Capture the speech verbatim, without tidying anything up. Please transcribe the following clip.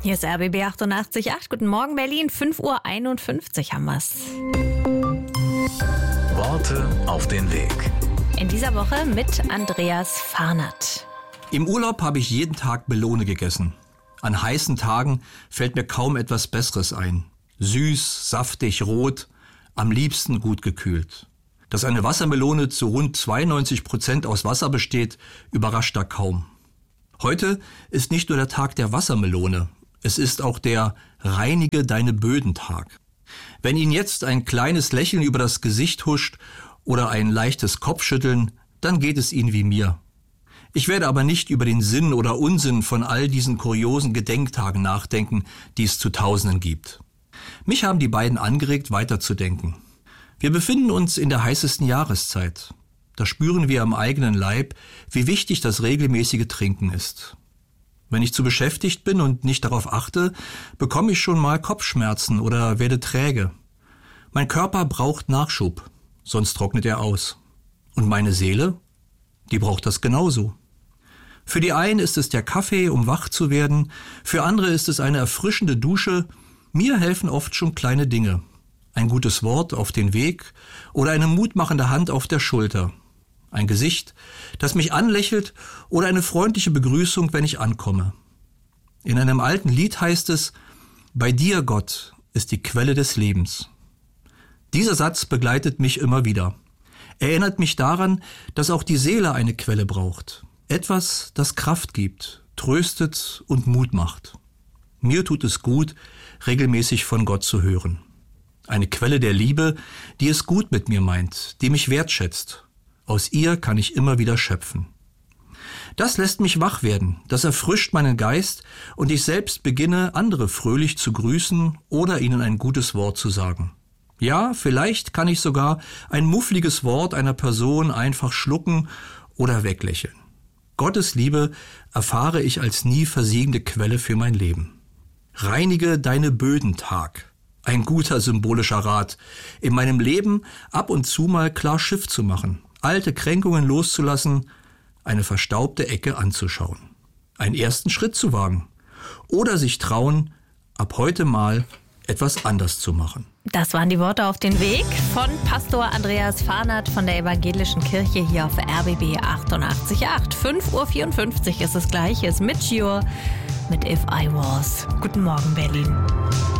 Hier ist R B B achtundachtzig Komma acht. Guten Morgen Berlin, fünf Uhr einundfünfzig haben wir's. Worte auf den Weg. In dieser Woche mit Andreas Farnert. Im Urlaub habe ich jeden Tag Melone gegessen. An heißen Tagen fällt mir kaum etwas Besseres ein. Süß, saftig, rot, am liebsten gut gekühlt. Dass eine Wassermelone zu rund zweiundneunzig Prozent aus Wasser besteht, überrascht da kaum. Heute ist nicht nur der Tag der Wassermelone, es ist auch der Reinige deine Böden-Tag. Wenn Ihnen jetzt ein kleines Lächeln über das Gesicht huscht oder ein leichtes Kopfschütteln, dann geht es Ihnen wie mir. Ich werde aber nicht über den Sinn oder Unsinn von all diesen kuriosen Gedenktagen nachdenken, die es zu Tausenden gibt. Mich haben die beiden angeregt, weiterzudenken. Wir befinden uns in der heißesten Jahreszeit. Da spüren wir am eigenen Leib, wie wichtig das regelmäßige Trinken ist. Wenn ich zu beschäftigt bin und nicht darauf achte, bekomme ich schon mal Kopfschmerzen oder werde träge. Mein Körper braucht Nachschub, sonst trocknet er aus. Und meine Seele, die braucht das genauso. Für die einen ist es der Kaffee, um wach zu werden, für andere ist es eine erfrischende Dusche. Mir helfen oft schon kleine Dinge. Ein gutes Wort auf den Weg oder eine mutmachende Hand auf der Schulter. Ein Gesicht, das mich anlächelt oder eine freundliche Begrüßung, wenn ich ankomme. In einem alten Lied heißt es: Bei dir, Gott, ist die Quelle des Lebens. Dieser Satz begleitet mich immer wieder. Er erinnert mich daran, dass auch die Seele eine Quelle braucht. Etwas, das Kraft gibt, tröstet und Mut macht. Mir tut es gut, regelmäßig von Gott zu hören. Eine Quelle der Liebe, die es gut mit mir meint, die mich wertschätzt. Aus ihr kann ich immer wieder schöpfen. Das lässt mich wach werden, das erfrischt meinen Geist und ich selbst beginne, andere fröhlich zu grüßen oder ihnen ein gutes Wort zu sagen. Ja, vielleicht kann ich sogar ein muffliges Wort einer Person einfach schlucken oder weglächeln. Gottes Liebe erfahre ich als nie versiegende Quelle für mein Leben. Reinige deine Böden-Tag. Ein guter symbolischer Rat, in meinem Leben ab und zu mal klar Schiff zu machen, alte Kränkungen loszulassen, eine verstaubte Ecke anzuschauen, einen ersten Schritt zu wagen oder sich trauen, ab heute mal etwas anders zu machen. Das waren die Worte auf den Weg von Pastor Andreas Farnert von der Evangelischen Kirche hier auf R B B achtundachtzig Komma acht. fünf Uhr vierundfünfzig ist es gleich, ist mit Cure mit If I Was. Guten Morgen Berlin.